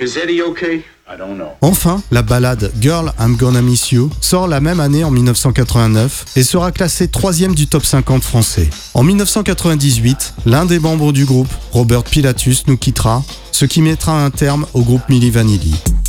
Is Eddie okay? I don't know. Enfin, la ballade Girl, I'm Gonna Miss You sort la même année en 1989 et sera classée 3e du top 50 français. En 1998, l'un des membres du groupe, Robert Pilatus, nous quittera, ce qui mettra un terme au groupe Milli Vanilli.